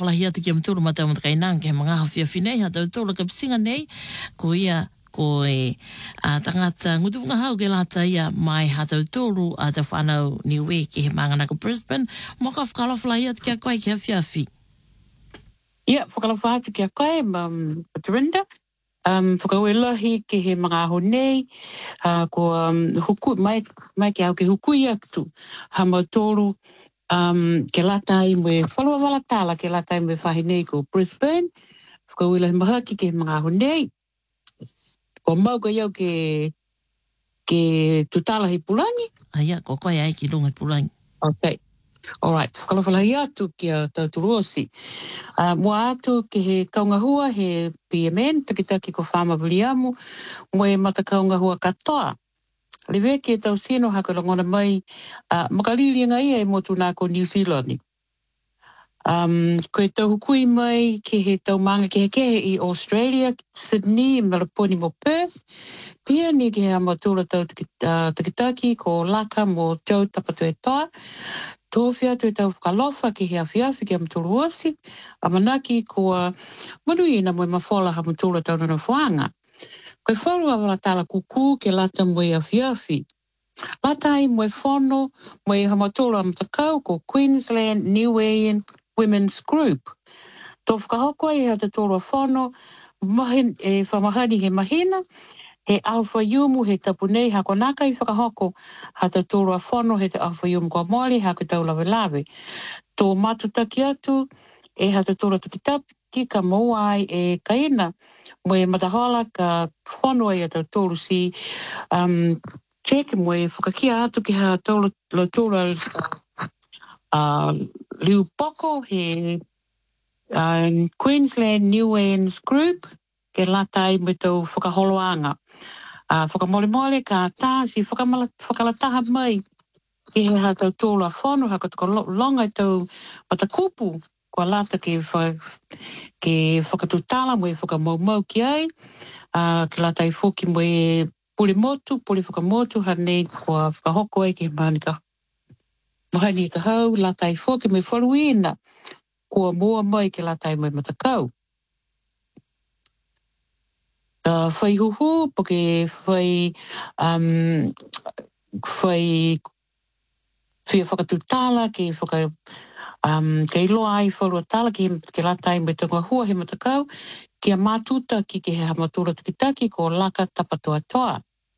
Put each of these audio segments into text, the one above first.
whakalawhalahi atu ki amtulu matau matakai nang ke mga hawhia whinei hatau tūla ka pisinga nei ko ia ko e tangata ngutunga hau ke lata ia mai hatau tūru a te whanau niwe ki he mangana ka Brisbane mo ka whakalawhalahi atu ki a koe ki a whiawhi. Ia, whakalawhalahi atu ki a koe Dorinda. Whakawelahi ki he mga aho nei ko huku mai ki au ke hukui atu ha mautoro ke lata i mwe whalua wala tala ke lata i mwe whahi nei ko Brisbane whakawelahi mahaki ki he mga aho nei ko mauka iau ke tutala hi Pulangi. Aia, ko koe ai ki lunga Pulangi. Okay. Alright, whakalawhalahi atu ki a Tauturosi. Mua atu ki he kaungahua he PMN, takitaki ko whama Viliamu, moe mata kaungahua katoa. Lewe ke tau sino haka langona mai, makalili ngai e motu nā ko New Zealand. Ko e tau hukui mai ki he tau manga ki he kehe i Australia, Sydney, Melbourne mo Perth. Pia ni ki he amatula tau takitaki ko Laka mo Tau Tapatu e toa. Tōwhia tu e tau whakalofa ki he awhiawhi ki amatulu osi, a manaki ko manuina moe mawhola ha matula tau nana whanga. Koe whaurua wala tala kuku ke lata moe awhiawhi. Lata ai moe whono moe ha matula amatakau ko Queensland Niuean Women's Group. Tō whakahoko e ha te tōrua whono, e whamahani he mahina, he awhaiumu he tapu nei hako naka I whakahoko ha te tōrua whono he te awhaiumu kua mōli hako tau lawe lawe. Tō matutaki atu e ha te tōrua tukitaki ka mauai e kaina mo e matahola ka whono e tau tōru si check mo e whakakia atu ki ha tōrua liu poko he Queensland Niueans Group ke latai me tau whakaholoanga. Whakamole ka tā si whakalataha mai ki he ha tau tōla whono haka tuka longa tau matakupu kua lata ke whakatutala mo e whakamaumau ki ai ke latai whoki mo e puli whakamotu hanei kua whakahoko ai ki manika mahani ka hau latai whoki mo e whaluina kua mua mai ke latai mo e matakau. Whai huhu, poke whai whakatutala ke iloa ai whaurua tala ke latai me tunga hua he matakau ki a mātuta ki he hamatura tikitaki ko Laka Tapatoa toa.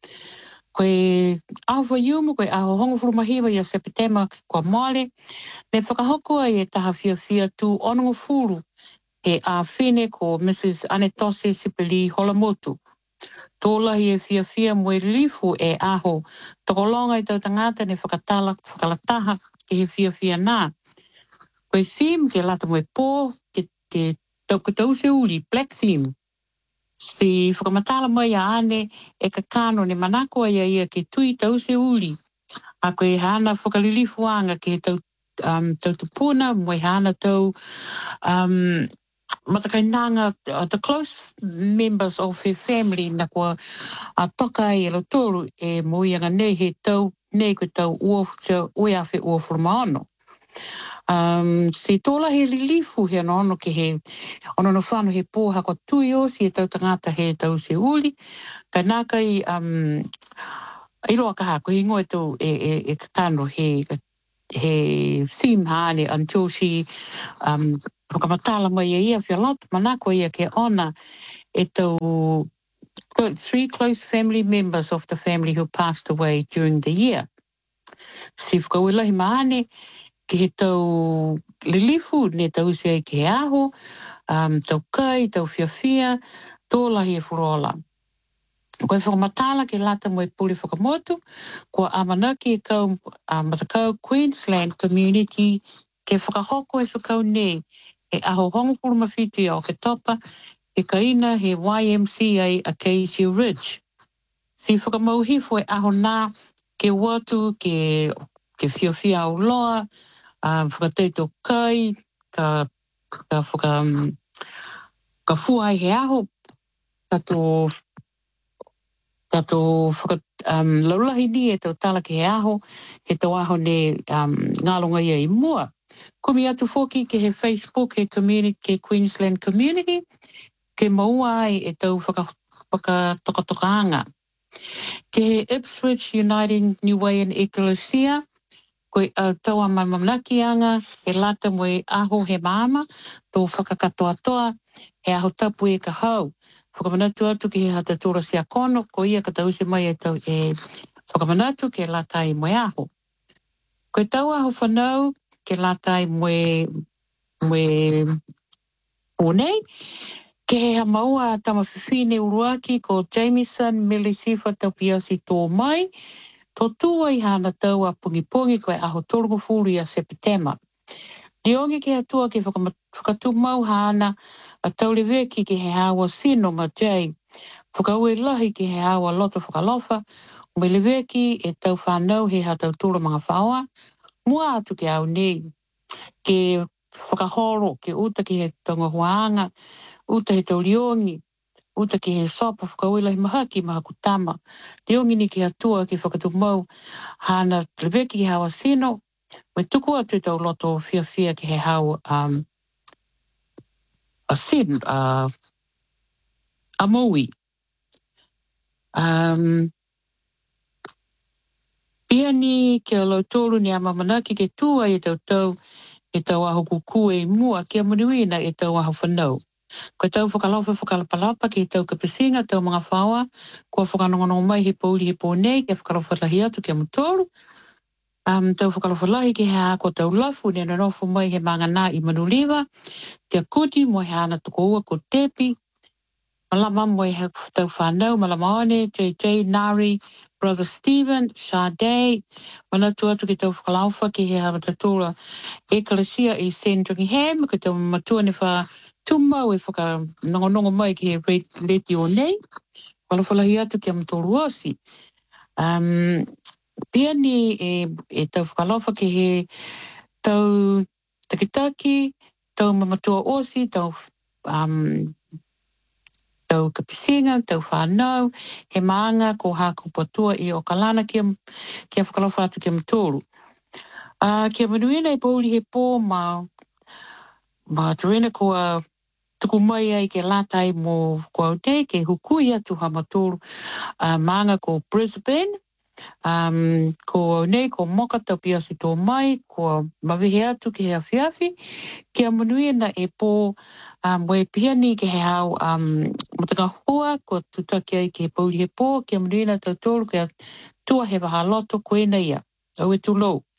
Koe awa iumu, koe aho hongo furumahiwa i a Sepitema kua mole, me whakahoko ai e taha whiawhia tu onongo furu e a whine ko Mrs. Anetose Sipeli Holamotu. Tōlahi e whiawhia mo e lifu e aho. Tokolonga I tau tangata ne whakalataha ki he whiawhia nā. Koe sim ke lata mo e pō ke taukatause uri, black sim. Si whakamatala mai a ane e ka kano ne manako ai ia ke tui tause uri. A koe hana whakalilifuanga ke tau tupuna mo e hana tau matakainanga, the close members of her family na kua toka ai e lotoru e moianga nei he tau, nei koe tau uawhi uafurmaono. Si tōla he lilifu he ono ke he, ono no whano he pōha ko tui o si e tau tangata he tau se uli, ka nākai iroa kaha ko hingoe tau e kakano he theme haane until she whakamatala mai ia whialata manako ia ke ona e tau 3 close family members of the family who passed away during the year. Si whakawelahi maane ke he tau lilifu ne tau se ke he aho, tau kai, tau whiawhia, tōlahi e furola. Koe whakamatala ke lata mo e puli whakamotu, kua amanaki e kau matakau Queensland Community ke whakahoko e whakau nei e aho hongo purumawhiti o ke topa e kaina he YMCA Acacia Ridge. Si whakamauhifo e aho nā ke watu ke whiawhia au loa, whakateito kai, ka fuai he aho, kato laulahi ni e tau tala ke he aho, he tau aho ne ngalonga ia I mua. Kumi atu foki ke he Facebook he community, ke Queensland Community, ke maua ai e tau whakatokaanga. Ke he Ipswich Uniting New Way in Ecclesia, koe taua mamamnaki anga, he lata mo e aho he maama, tō whakakatoa-toa, he aho tapu e ka hau. Whakamanatu atu ke he hatatura sia kono, ko ia ka tausi mai e tau e whakamanatu ke lata i moe aho. Koe tau aho whanau, ke lata i moe pōnei, ke he ha maua tama whiwhine uruaki ko Jameson, Milisifa, tau piasi tō mai, tō tua i hana tau a pungi koe aho tōrungu fūri a September. Riongi ke atua ke whakatu mau hana a taureweki ke he hawa sino ma Jay. Whakaue lahi ke he hawa loto whakalofa, o me leweki e tau whanau he ha tau tūra mga whaoa, mua atu ke au nei, ke whakahoro, ke uta ke he tonga huanga, uta he tau riongi, uta ke he sopa whakaue lahi mahaki maha kutama. Riongi ni ke atua ke whakatu mau hana leweki ke hawa sino, me tuku atu tau loto fia ke he hau a sin, a maui. Pia ni ke alo tōru ni a mamanaki ke tua e tau aho kuku e mua ke manuina e tau aho whanau. Ko tau whakalauwha whakalapalapa ke tau kapesinga tau mga whaoa, kua whakanongono mai he pauri he pōnei ke whakalauwha lahi atu ke mutoro. Tau whakalauwha lahi ke hea ko tau lafu ne nanofo mai he mangana i manuliwa, te kuti mo he ana tuko ua ko tepi, malama mo he tau whanau, malama one, JJ, Nari, Brother Stephen, Sade, manatu atu ke tau whakalauwha ke he hawa tatura Ecclesia i Sandringham, ke tau matua ne wha tumau e whakanongonongo mai ke he reti o nei, walawhalahi atu ke amatoru osi. Pia ni e tau whakalauwha ke he tau takitaki, tau mamatua osi, tau kapisinga, tau whanau, he maanga ko hako patua i o kalana kia whakalauwha atu kia matoru. Kia manuina i pauri he pō ma tuena kua tuku mai ai ke latai mo kua te ke hukui atu ha matoru maanga ko Brisbane, ko nei ko moka tau piasi tō mai, ko mawehe atu ke he awhiawhi, kia manuina e pō mo e piani ke he hau matanga hoa, ko tutaki ai ke he pauri he pō, kia manuina tau tōru ke tua he waha loto koe na ia. Au e tūlou.